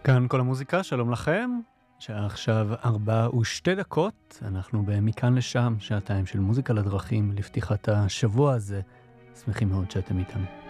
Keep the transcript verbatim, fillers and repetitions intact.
כאן כל המוזיקה, שלום לכם. שעה עכשיו ארבע ושתי דקות, אנחנו במכאן לשם, שעתיים של מוזיקה לדרכים לפתיחת השבוע הזה. שמחים מאוד שאתם איתנו.